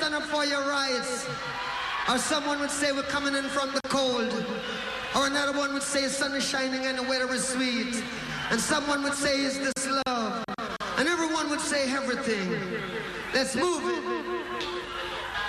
stand up for your rights. Or someone would say we're coming in from the cold. Or another one would say the sun is shining and the weather is sweet. And someone would say, is this love? And everyone would say everything. Let's move it.